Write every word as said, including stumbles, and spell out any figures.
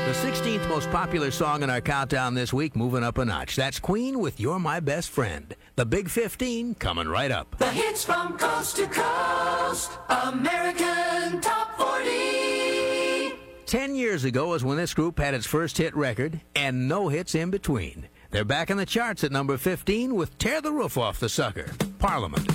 The sixteenth most popular song in our countdown this week, moving up a notch. That's Queen with You're My Best Friend. The Big fifteen coming right up. The hits from coast to coast. American Top forty. Ten years ago is when this group had its first hit record, and no hits in between. They're back in the charts at number fifteen with Tear the Roof Off the Sucker, Parliament.